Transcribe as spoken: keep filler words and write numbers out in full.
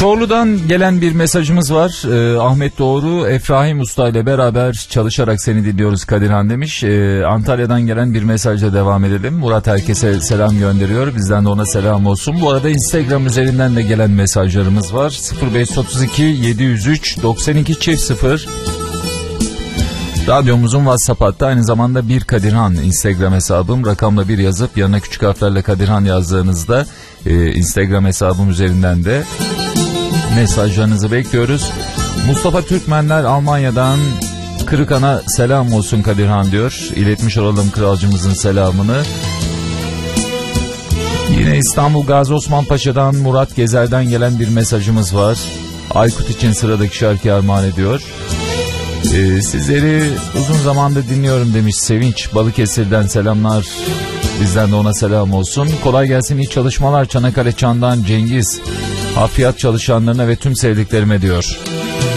Çorlu'dan gelen bir mesajımız var. Ee, Ahmet Doğru, Efrahim Usta ile beraber çalışarak seni dinliyoruz Kadirhan demiş. Ee, Antalya'dan gelen bir mesajla devam edelim. Murat herkese selam gönderiyor. Bizden de ona selam olsun. Bu arada Instagram üzerinden de gelen mesajlarımız var. sıfır beş otuz iki yedi yüz üç doksan iki çift sıfır. Radyomuzun WhatsApp hattı, aynı zamanda bir Kadirhan Instagram hesabım. Rakamla bir yazıp yanına küçük harflerle Kadirhan yazdığınızda e, Instagram hesabım üzerinden de mesajlarınızı bekliyoruz. Mustafa Türkmenler Almanya'dan, Kırıkan'a selam olsun Kadirhan diyor. İletmiş olalım kralcımızın selamını. Yine İstanbul Gazi Osman Paşa'dan Murat Gezer'den gelen bir mesajımız var. Aykut için sıradaki şarkı armağan ediyor. Ee, sizleri uzun zamandır dinliyorum demiş Sevinç. Balıkesir'den selamlar. Bizden de ona selam olsun. Kolay gelsin, iyi çalışmalar Çanakkale Çan'dan Cengiz. Hafriyat çalışanlarına ve tüm sevdiklerime diyor.